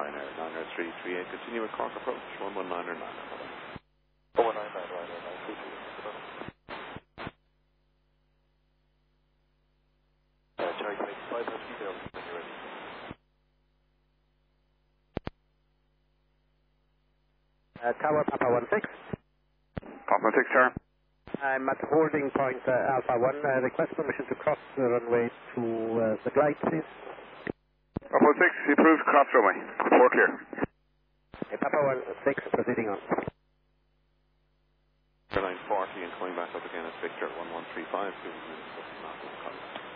Ryanair, Ryanair 338, continue with Cork approach, 119 or 9. 119, Ryanair 932. Cherry 25 has details when you're ready. Tower Papa 16. Papa 6, sir. I'm at holding point Alpha 1. Request permission to cross the runway to the glide, please. Papa 6, approved, cross runway. 4 clear. Papa 16, proceeding on. Airline 40 and coming back up again at Victor 1135, 2 minutes,